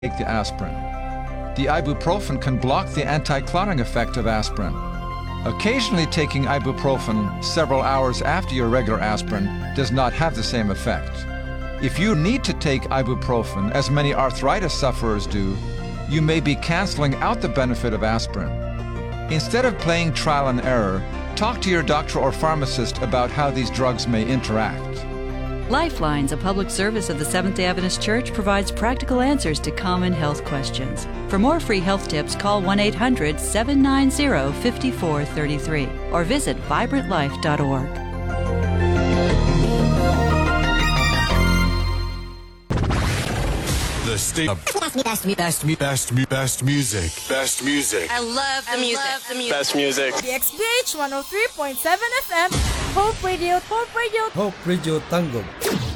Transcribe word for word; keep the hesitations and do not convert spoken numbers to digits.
take the aspirin. The ibuprofen can block the anti-clotting effect of aspirin. Occasionally taking ibuprofen several hours after your regular aspirin does not have the same effect. If you need to take ibuprofen, as many arthritis sufferers do, you may be canceling out the benefit of aspirin. Instead of playing trial and error, talk to your doctor or pharmacist about how these drugs may interact. Lifelines, a public service of the Seventh-day Adventist Church, provides practical answers to common health questions. For more free health tips, call one eight hundred, seven nine zero, five four three three or visit vibrant life dot org. The state of best, best, best, best, best music. Best music. I love the I music. love the music. Best music. The X B H one oh three point seven F M, Hope Radio, Hope Radio. Hope Radio Tango.